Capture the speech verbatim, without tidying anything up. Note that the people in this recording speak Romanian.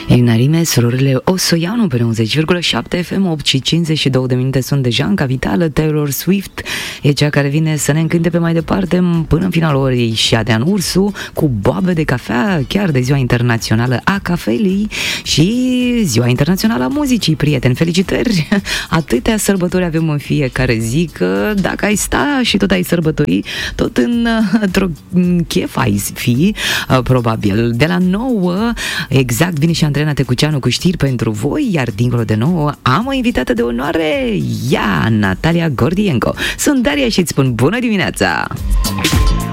Irina Rime, surorile Osoianu pe nouăzeci virgulă șapte F M, opt și cincizeci și două de minute sunt deja în capitală. Taylor Swift e cea care vine să ne încânte pe mai departe până în finalul orei și Adrian Ursu cu boabe de cafea, chiar de ziua internațională a cafelii și ziua internațională a muzicii. Prieteni, felicitări! Atâtea sărbători avem în fiecare zi că dacă ai sta și tot ai sărbători, tot în, într-o chef ai fi, probabil. De la nouă, exact, vine și Andreea Tecuceanu cu știri pentru voi, iar dincolo de nouă am o invitată de onoare, ea, Natalia Gordienko. Sunt Daria și îți spun bună dimineața!